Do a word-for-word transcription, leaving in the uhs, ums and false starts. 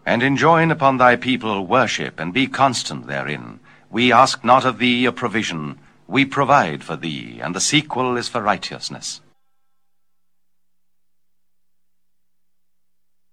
And enjoin upon thy people worship, and be constant therein. We ask not of thee a provision, we provide for thee, and the sequel is for righteousness.